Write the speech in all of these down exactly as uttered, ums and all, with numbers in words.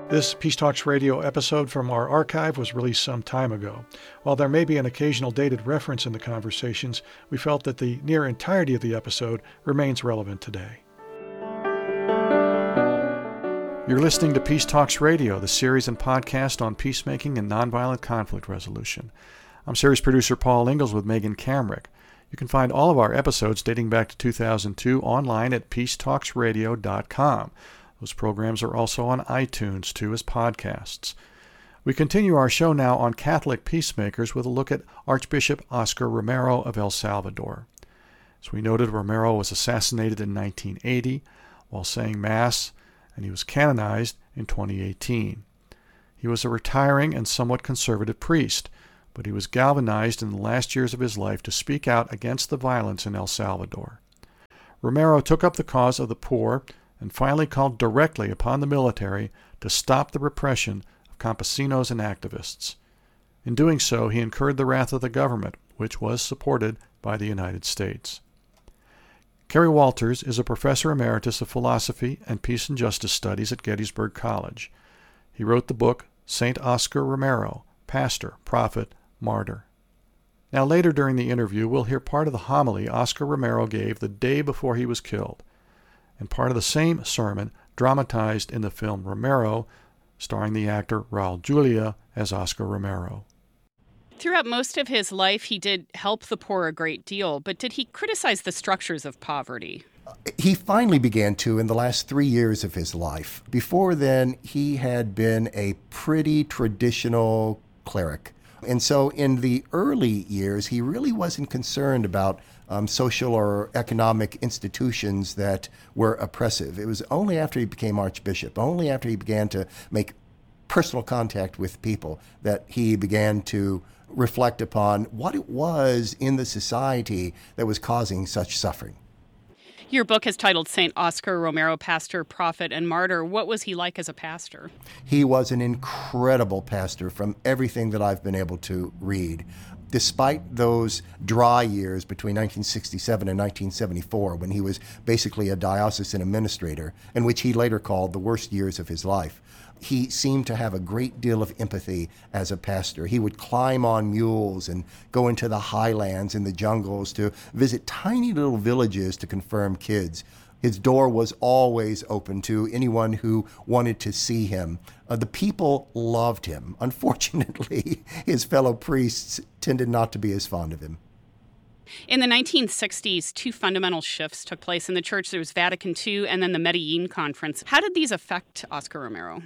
This Peace Talks Radio episode from our archive was released some time ago. While there may be an occasional dated reference in the conversations, we felt that the near entirety of the episode remains relevant today. You're listening to Peace Talks Radio, the series and podcast on peacemaking and nonviolent conflict resolution. I'm series producer Paul Ingalls with Megan Kamrick. You can find all of our episodes dating back to two thousand two online at peace talks radio dot com. Those programs are also on iTunes, too, as podcasts. We continue our show now on Catholic peacemakers with a look at Archbishop Oscar Romero of El Salvador. As we noted, Romero was assassinated in nineteen eighty while saying Mass, and he was canonized in twenty eighteen. He was a retiring and somewhat conservative priest, but he was galvanized in the last years of his life to speak out against the violence in El Salvador. Romero took up the cause of the poor and finally called directly upon the military to stop the repression of campesinos and activists. In doing so, he incurred the wrath of the government, which was supported by the United States. Kerry Walters is a professor emeritus of philosophy and peace and justice studies at Gettysburg College. He wrote the book Saint Oscar Romero, Pastor, Prophet, Martyr. Now later during the interview, we'll hear part of the homily Oscar Romero gave the day before he was killed, and part of the same sermon dramatized in the film Romero, starring the actor Raul Julia as Oscar Romero. Throughout most of his life, he did help the poor a great deal, but did he criticize the structures of poverty? He finally began to in the last three years of his life. Before then, he had been a pretty traditional cleric. And so in the early years, he really wasn't concerned about um, social or economic institutions that were oppressive. It was only after he became archbishop, only after he began to make personal contact with people, that he began to reflect upon what it was in the society that was causing such suffering. Your book is titled Saint Oscar Romero, Pastor, Prophet, and Martyr. What was he like as a pastor? He was an incredible pastor from everything that I've been able to read. Despite those dry years between nineteen sixty-seven and nineteen seventy-four, when he was basically a diocesan administrator, and which he later called the worst years of his life, he seemed to have a great deal of empathy as a pastor. He would climb on mules and go into the highlands and the jungles to visit tiny little villages to confirm kids. His door was always open to anyone who wanted to see him. Uh, the people loved him. Unfortunately, his fellow priests tended not to be as fond of him. In the nineteen sixties, two fundamental shifts took place in the church. There was Vatican Two and then the Medellin Conference. How did these affect Oscar Romero?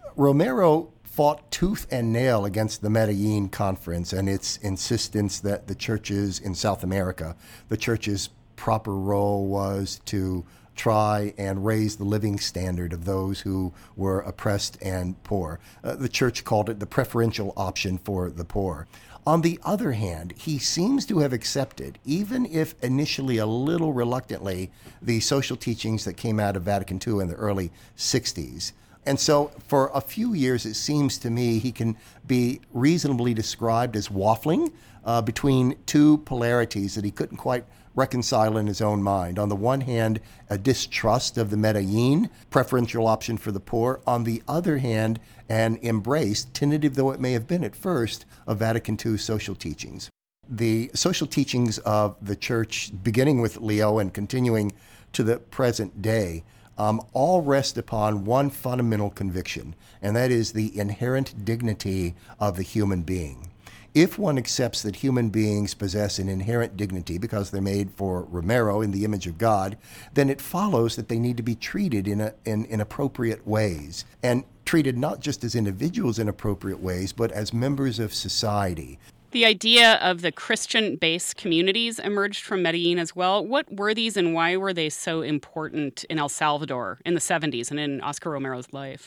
Romero fought tooth and nail against the Medellin Conference and its insistence that the churches in South America, the church's proper role was to try and raise the living standard of those who were oppressed and poor. Uh, the church called it the preferential option for the poor. On the other hand, he seems to have accepted, even if initially a little reluctantly, the social teachings that came out of Vatican Two in the early sixties. And so for a few years, it seems to me he can be reasonably described as waffling uh, between two polarities that he couldn't quite reconcile in his own mind. On the one hand, a distrust of the Medellin preferential option for the poor. On the other hand, an embrace, tentative though it may have been at first, of Vatican Two social teachings. The social teachings of the church, beginning with Leo and continuing to the present day, Um, all rest upon one fundamental conviction, and that is the inherent dignity of the human being. If one accepts that human beings possess an inherent dignity because they're made for Romero in the image of God, then it follows that they need to be treated in, a, in, in appropriate ways, and treated not just as individuals in appropriate ways, but as members of society. The idea of the Christian-based communities emerged from Medellin as well. What were these and why were they so important in El Salvador in the seventies and in Oscar Romero's life?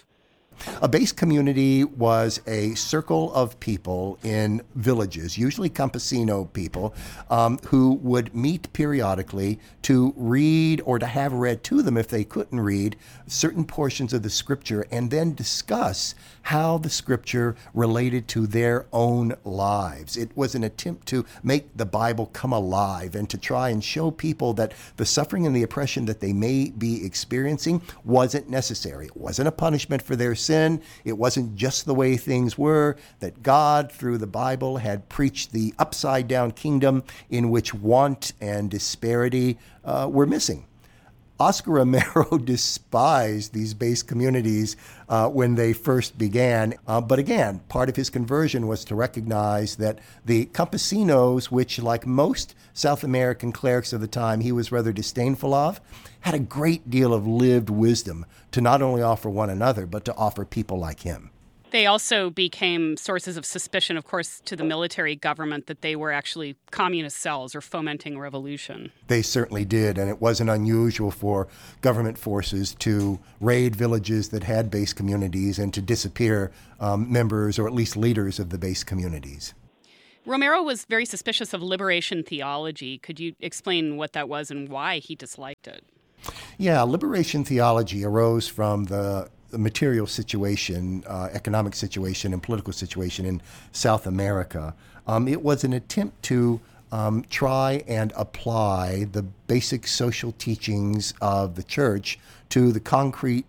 A base community was a circle of people in villages, usually campesino people, um, who would meet periodically to read or to have read to them, if they couldn't read, certain portions of the scripture and then discuss how the scripture related to their own lives. It was an attempt to make the Bible come alive and to try and show people that the suffering and the oppression that they may be experiencing wasn't necessary. It wasn't a punishment for their sin. It wasn't just the way things were, that God, through the Bible, had preached the upside-down kingdom in which want and disparity uh, were missing. Oscar Romero despised these base communities uh, when they first began. Uh, but again, part of his conversion was to recognize that the campesinos, which like most South American clerics of the time he was rather disdainful of, had a great deal of lived wisdom to not only offer one another, but to offer people like him. They also became sources of suspicion, of course, to the military government that they were actually communist cells or fomenting revolution. They certainly did, and it wasn't unusual for government forces to raid villages that had base communities and to disappear um, members or at least leaders of the base communities. Romero was very suspicious of liberation theology. Could you explain what that was and why he disliked it? Yeah, liberation theology arose from the the material situation, uh, economic situation, and political situation in South America. Um, it was an attempt to um, try and apply the basic social teachings of the church to the concrete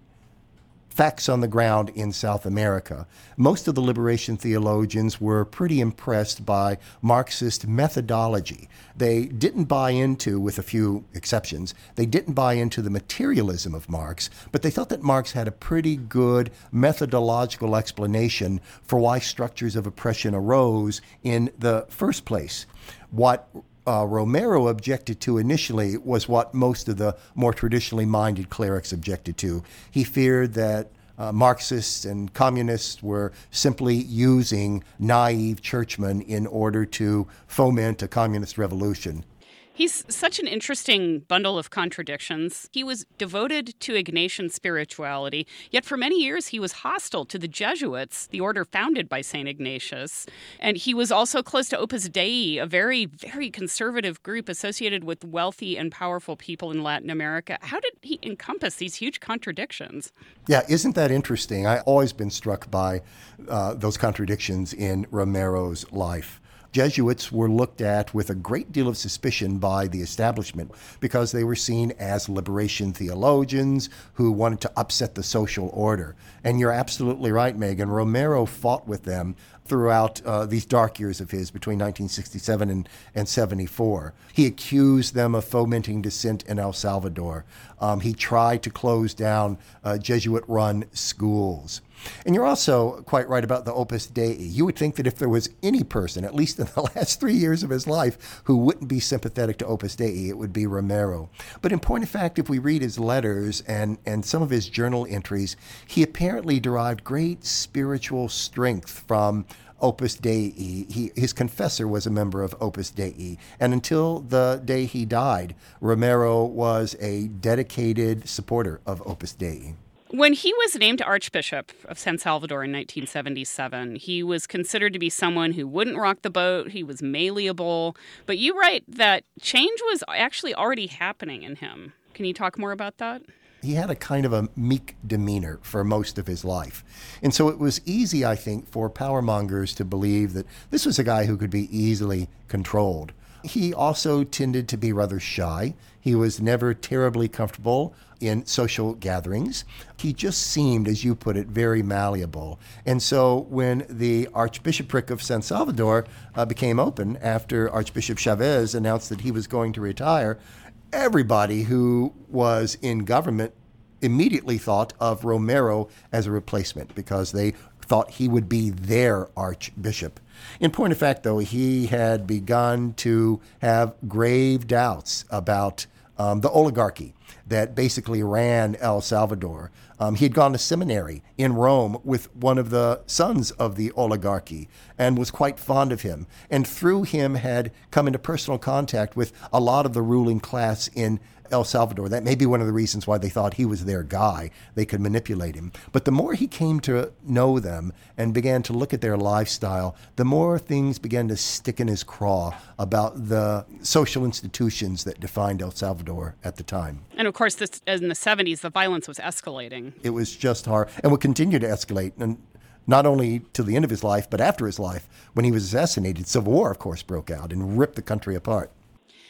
facts on the ground in South America. Most of the liberation theologians were pretty impressed by Marxist methodology. They didn't buy into, with a few exceptions, they didn't buy into the materialism of Marx, but they thought that Marx had a pretty good methodological explanation for why structures of oppression arose in the first place. What Uh, Romero objected to initially was what most of the more traditionally minded clerics objected to. He feared that uh, Marxists and communists were simply using naive churchmen in order to foment a communist revolution. He's such an interesting bundle of contradictions. He was devoted to Ignatian spirituality, yet for many years he was hostile to the Jesuits, the order founded by Saint Ignatius. And he was also close to Opus Dei, a very, very conservative group associated with wealthy and powerful people in Latin America. How did he encompass these huge contradictions? Yeah, isn't that interesting? I've always been struck by uh, those contradictions in Romero's life. Jesuits were looked at with a great deal of suspicion by the establishment because they were seen as liberation theologians who wanted to upset the social order. And you're absolutely right, Megan. Romero fought with them throughout uh, these dark years of his between nineteen sixty-seven and, and seventy-four. He accused them of fomenting dissent in El Salvador. Um, he tried to close down uh, Jesuit-run schools. And you're also quite right about the Opus Dei. You would think that if there was any person, at least in the last three years of his life, who wouldn't be sympathetic to Opus Dei, it would be Romero. But in point of fact, if we read his letters and, and some of his journal entries, he apparently derived great spiritual strength from Opus Dei. He, his confessor was a member of Opus Dei. And until the day he died, Romero was a dedicated supporter of Opus Dei. When he was named Archbishop of San Salvador in nineteen seventy-seven, he was considered to be someone who wouldn't rock the boat. He was malleable. But you write that change was actually already happening in him. Can you talk more about that? He had a kind of a meek demeanor for most of his life. And so it was easy, I think, for powermongers to believe that this was a guy who could be easily controlled. He also tended to be rather shy. He was never terribly comfortable in social gatherings. He just seemed, as you put it, very malleable. And so when the Archbishopric of San Salvador uh, became open after Archbishop Chavez announced that he was going to retire, everybody who was in government immediately thought of Romero as a replacement because they thought he would be their archbishop. In point of fact, though, he had begun to have grave doubts about um, the oligarchy that basically ran El Salvador. Um, he had gone to seminary in Rome with one of the sons of the oligarchy and was quite fond of him, and through him had come into personal contact with a lot of the ruling class in El Salvador. That may be one of the reasons why they thought he was their guy. They could manipulate him. But the more he came to know them and began to look at their lifestyle, the more things began to stick in his craw about the social institutions that defined El Salvador at the time. And of course, this, in the seventies, the violence was escalating. It was just hard and would continue to escalate. And not only to the end of his life, but after his life, when he was assassinated, Civil War, of course, broke out and ripped the country apart.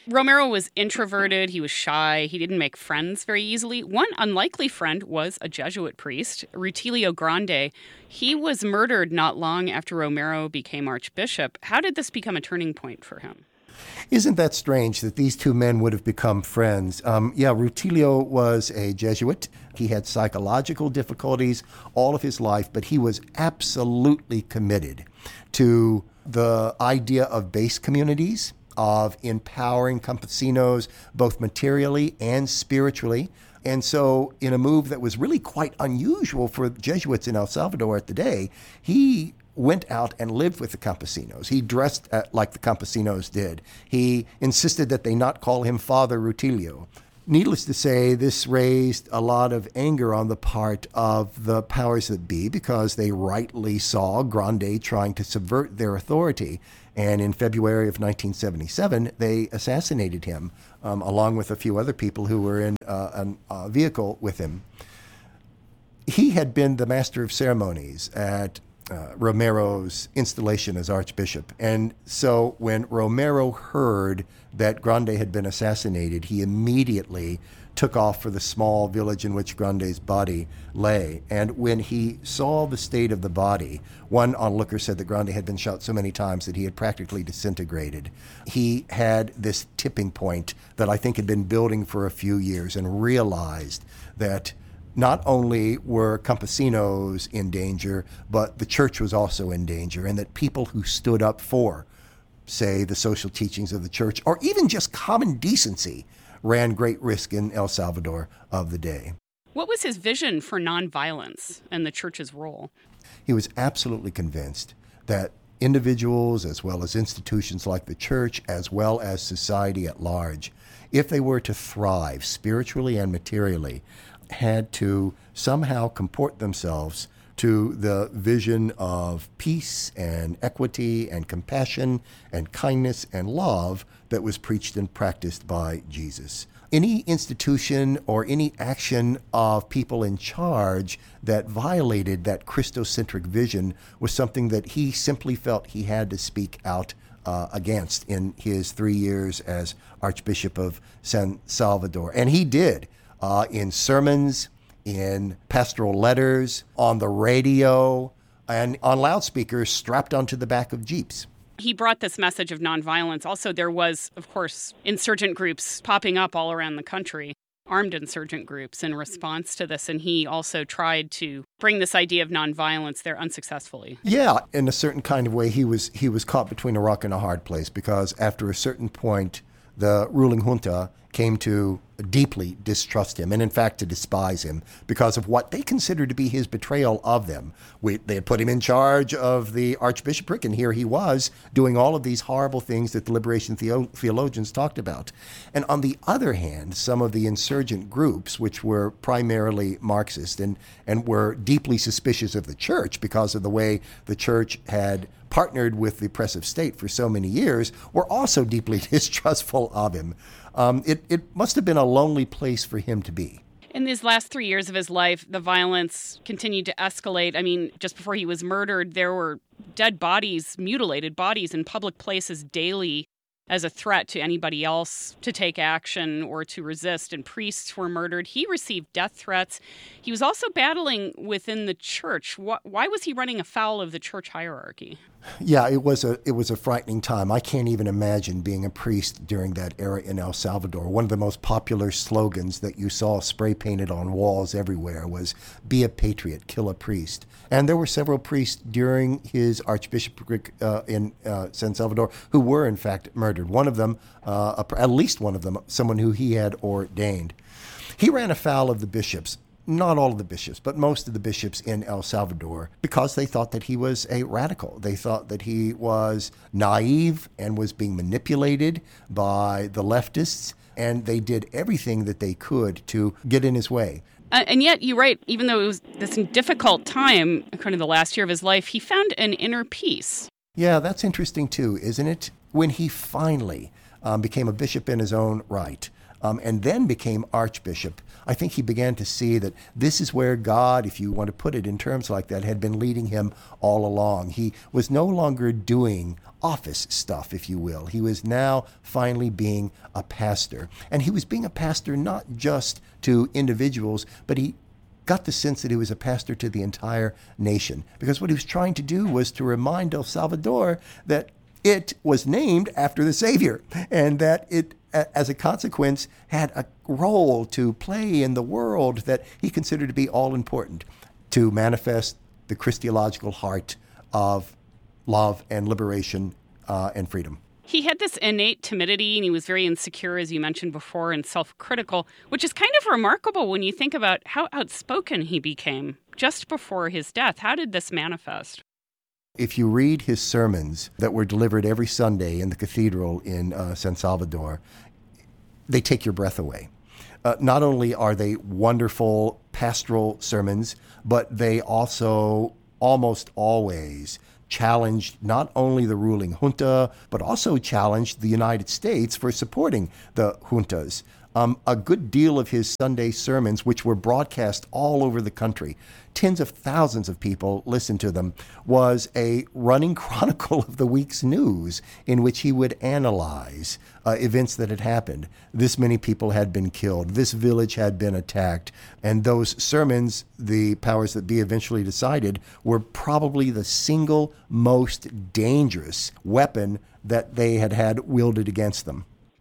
Romero was introverted, he was shy, he didn't make friends very easily. One unlikely friend was a Jesuit priest, Rutilio Grande. He was murdered not long after Romero became archbishop. How did this become a turning point for him? Isn't that strange that these two men would have become friends? Um, yeah, Rutilio was a Jesuit. He had psychological difficulties all of his life, but he was absolutely committed to the idea of base communities, of empowering campesinos both materially and spiritually. And so in a move that was really quite unusual for Jesuits in El Salvador at the day, he went out and lived with the campesinos. He dressed uh, like the campesinos did. He insisted that they not call him Father Rutilio. Needless to say, this raised a lot of anger on the part of the powers that be because they rightly saw Grande trying to subvert their authority. And in February of nineteen seventy-seven, they assassinated him, um, along with a few other people who were in uh, a uh, vehicle with him. He had been the master of ceremonies at uh, Romero's installation as archbishop. And so when Romero heard that Grande had been assassinated, he immediately took off for the small village in which Grande's body lay. And when he saw the state of the body, one onlooker said that Grande had been shot so many times that he had practically disintegrated. He had this tipping point that I think had been building for a few years and realized that not only were campesinos in danger, but the church was also in danger, and that people who stood up for, say, the social teachings of the church, or even just common decency, ran great risk in El Salvador of the day. What was his vision for nonviolence and the church's role? He was absolutely convinced that individuals, as well as institutions like the church, as well as society at large, if they were to thrive spiritually and materially, had to somehow comport themselves to the vision of peace and equity and compassion and kindness and love that was preached and practiced by Jesus. Any institution or any action of people in charge that violated that Christocentric vision was something that he simply felt he had to speak out uh, against in his three years as Archbishop of San Salvador. And he did uh, in sermons, in pastoral letters, on the radio, and on loudspeakers strapped onto the back of Jeeps. He brought this message of nonviolence. Also, there was, of course, insurgent groups popping up all around the country, armed insurgent groups in response to this. And he also tried to bring this idea of nonviolence there unsuccessfully. Yeah, in a certain kind of way, he was he was caught between a rock and a hard place, because after a certain point, the ruling junta came to deeply distrust him and, in fact, to despise him because of what they considered to be his betrayal of them. We, they had put him in charge of the archbishopric, and here he was doing all of these horrible things that the liberation theo- theologians talked about. And on the other hand, some of the insurgent groups, which were primarily Marxist and, and were deeply suspicious of the church because of the way the church had partnered with the oppressive state for so many years, were also deeply distrustful of him. Um, it, it must have been a lonely place for him to be. In these last three years of his life, the violence continued to escalate. I mean, just before he was murdered, there were dead bodies, mutilated bodies in public places daily as a threat to anybody else to take action or to resist, and priests were murdered. He received death threats. He was also battling within the church. Why was he running afoul of the church hierarchy? Yeah, it was a it was a frightening time. I can't even imagine being a priest during that era in El Salvador. One of the most popular slogans that you saw spray painted on walls everywhere was "Be a patriot, kill a priest." And there were several priests during his archbishopric uh, in uh, San Salvador who were, in fact, murdered. One of them, uh, at least one of them, someone who he had ordained. He ran afoul of the bishops. Not all of the bishops, but most of the bishops in El Salvador, because they thought that he was a radical. They thought that he was naive and was being manipulated by the leftists, and they did everything that they could to get in his way. Uh, and yet, you're right, even though it was this difficult time, according to the last year of his life, he found an inner peace. Yeah, that's interesting too, isn't it? When he finally um, became a bishop in his own right, um, and then became archbishop, I think he began to see that this is where God, if you want to put it in terms like that, had been leading him all along. He was no longer doing office stuff, if you will. He was now finally being a pastor. And he was being a pastor not just to individuals, but he got the sense that he was a pastor to the entire nation. Because what he was trying to do was to remind El Salvador that it was named after the Savior, and that it, as a consequence, had a role to play in the world that he considered to be all important, to manifest the Christological heart of love and liberation uh, and freedom. He had this innate timidity, and he was very insecure, as you mentioned before, and self-critical, which is kind of remarkable when you think about how outspoken he became just before his death. How did this manifest? If you read his sermons that were delivered every Sunday in the cathedral in uh, San Salvador, they take your breath away. Uh, not only are they wonderful pastoral sermons, but they also almost always challenged not only the ruling junta, but also challenged the United States for supporting the juntas. Um, a good deal of his Sunday sermons, which were broadcast all over the country, tens of thousands of people listened to them, was a running chronicle of the week's news in which he would analyze uh, events that had happened. This many people had been killed. This village had been attacked. And those sermons, the powers that be eventually decided, were probably the single most dangerous weapon that they had had wielded against them.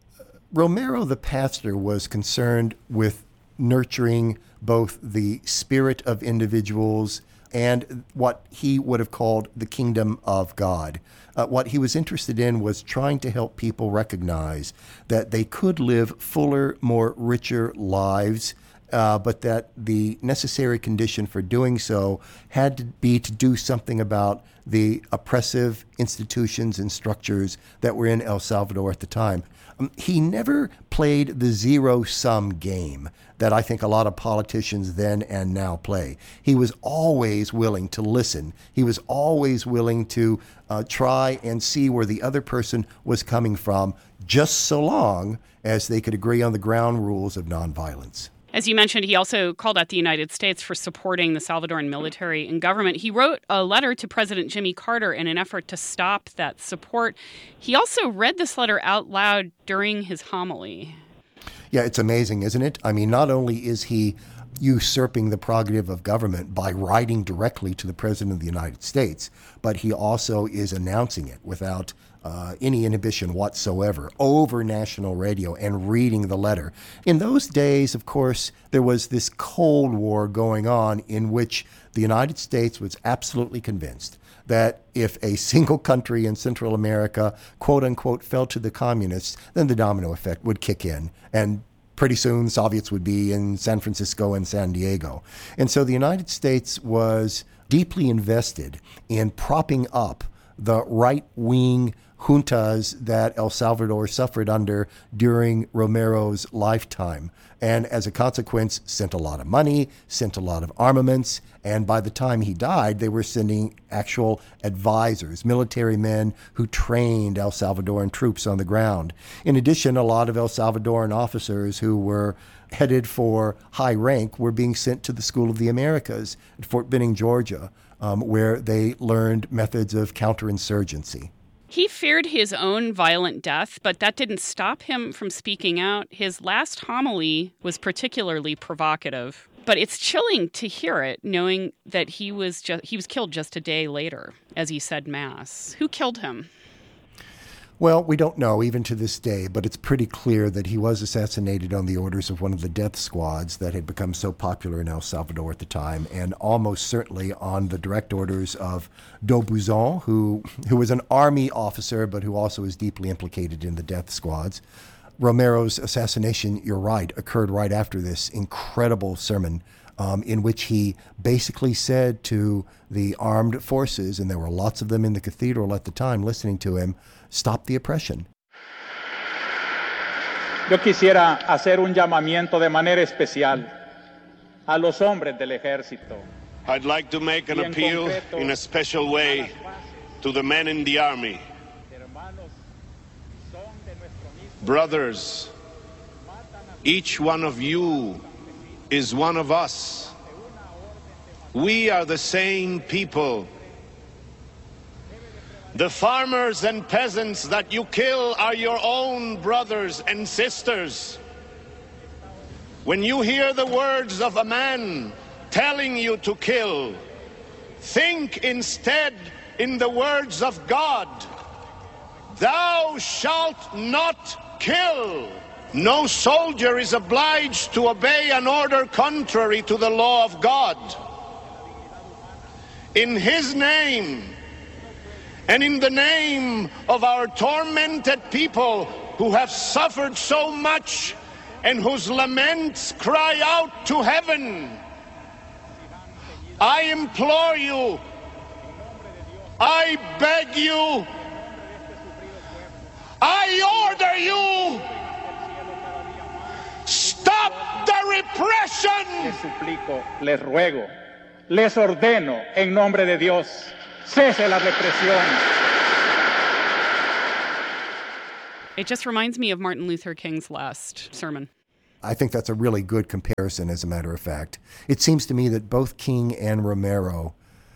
Romero, the pastor, was concerned with nurturing both the spirit of individuals and what he would have called the kingdom of God. Uh, what he was interested in was trying to help people recognize that they could live fuller, more richer lives, uh, but that the necessary condition for doing so had to be to do something about the oppressive institutions and structures that were in El Salvador at the time. Um, he never played the zero-sum game that I think a lot of politicians then and now play. He was always willing to listen. He was always willing to uh, try and see where the other person was coming from, just so long as they could agree on the ground rules of nonviolence. As you mentioned, he also called out the United States for supporting the Salvadoran military and government. He wrote a letter to President Jimmy Carter in an effort to stop that support. He also read this letter out loud during his homily. Yeah, it's amazing, isn't it? I mean, not only is he usurping the prerogative of government by writing directly to the President of the United States, but he also is announcing it without Uh, any inhibition whatsoever over national radio and reading the letter. In those days, of course, there was this Cold War going on in which the United States was absolutely convinced that if a single country in Central America, quote unquote, fell to the communists, then the domino effect would kick in. And pretty soon, Soviets would be in San Francisco and San Diego. And so the United States was deeply invested in propping up the right-wing juntas that El Salvador suffered under during Romero's lifetime, and as a consequence sent a lot of money, sent a lot of armaments, and by the time he died, they were sending actual advisors, military men who trained El Salvadoran troops on the ground. In addition, a lot of El Salvadoran officers who were headed for high rank were being sent to the School of the Americas at Fort Benning, Georgia, um, where they learned methods of counterinsurgency. He feared his own violent death, but that didn't stop him from speaking out. His last homily was particularly provocative, but it's chilling to hear it, knowing that he was just, he was killed just a day later as he said Mass. Who killed him? Well, we don't know even to this day, but it's pretty clear that he was assassinated on the orders of one of the death squads that had become so popular in El Salvador at the time, and almost certainly on the direct orders of d'Aubusson, who, who was an army officer, but who also was deeply implicated in the death squads. Romero's assassination, you're right, occurred right after this incredible sermon um, in which he basically said to the armed forces, and there were lots of them in the cathedral at the time listening to him, stop the oppression. Yo quisiera hacer un llamamiento de manera especial a los hombres del ejército. I'd like to make an appeal in a special way to the men in the army. Brothers, Each one of you is one of us. We are the same people. The farmers and peasants that you kill are your own brothers and sisters. When you hear the words of a man telling you to kill, think instead in the words of God. Thou shalt not kill. No soldier is obliged to obey an order contrary to the law of God. In his name, and in the name of our tormented people who have suffered so much and whose laments cry out to heaven, I implore you, I beg you, I order you, stop the repression! Les suplico, les ruego, les ordeno en nombre de Dios, cese la represión. It just reminds me of Martin Luther King's last sermon. I think that's a really good comparison, as a matter of fact. It seems to me that both King and Romero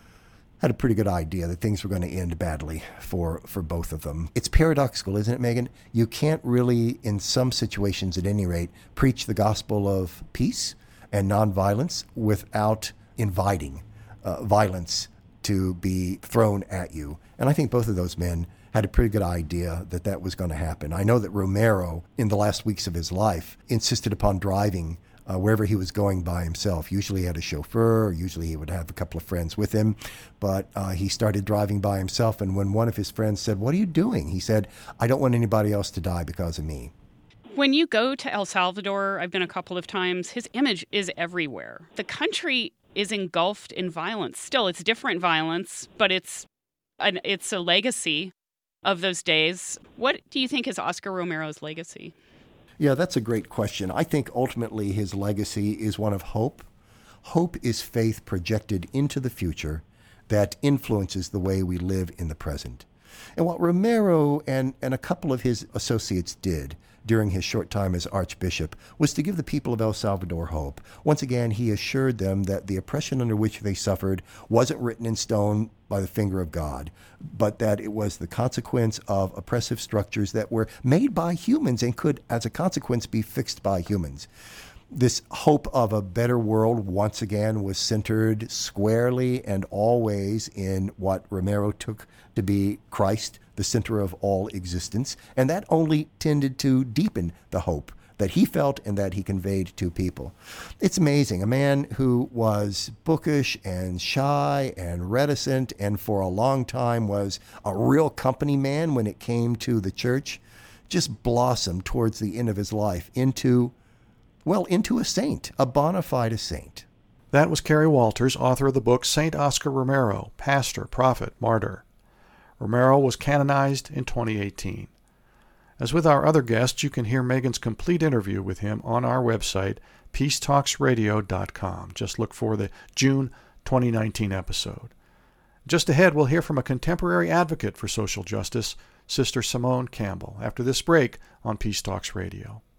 had a pretty good idea that things were going to end badly for, for both of them. It's paradoxical, isn't it, Megan? You can't really, in some situations at any rate, preach the gospel of peace and nonviolence without inviting uh, violence to be thrown at you. And I think both of those men had a pretty good idea that that was going to happen. I know that Romero, in the last weeks of his life, insisted upon driving uh, wherever he was going by himself. Usually he had a chauffeur, or usually he would have a couple of friends with him, but uh, he started driving by himself, and when one of his friends said, "What are you doing?" he said, "I don't want anybody else to die because of me." When you go to El Salvador, I've been a couple of times, his image is everywhere. The country is engulfed in violence. Still, it's different violence, but it's an, it's a legacy of those days. What do you think is Oscar Romero's legacy? Yeah, that's a great question. I think ultimately his legacy is one of hope. Hope is faith projected into the future that influences the way we live in the present. And what Romero and, and a couple of his associates did during his short time as Archbishop was to give the people of El Salvador hope. Once again, he assured them that the oppression under which they suffered wasn't written in stone by the finger of God, but that it was the consequence of oppressive structures that were made by humans and could, as a consequence, be fixed by humans. This hope of a better world, once again, was centered squarely and always in what Romero took to be Christ, the center of all existence, and that only tended to deepen the hope that he felt and that he conveyed to people. It's amazing. A man who was bookish and shy and reticent and for a long time was a real company man when it came to the church, just blossomed towards the end of his life into, well, into a saint, a bona fide saint. That was Kerry Walters, author of the book Saint Oscar Romero, Pastor, Prophet, Martyr. Romero was canonized in twenty eighteen. As with our other guests, you can hear Megan's complete interview with him on our website, peace talks radio dot com. Just look for the June twenty nineteen episode. Just ahead, we'll hear from a contemporary advocate for social justice, Sister Simone Campbell, after this break on Peace Talks Radio.